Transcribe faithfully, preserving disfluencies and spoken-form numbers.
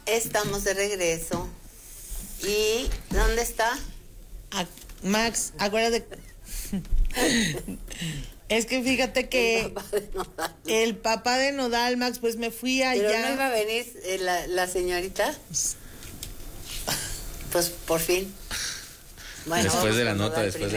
Estamos de regreso. ¿Y dónde está? A, Max, acuérdate. Es que fíjate que El papá de Nodal. El papá de Nodal, Max, pues me fui allá. ¿Pero no iba a venir eh, la, la señorita? Pues por fin. Bueno, después de la nota, después de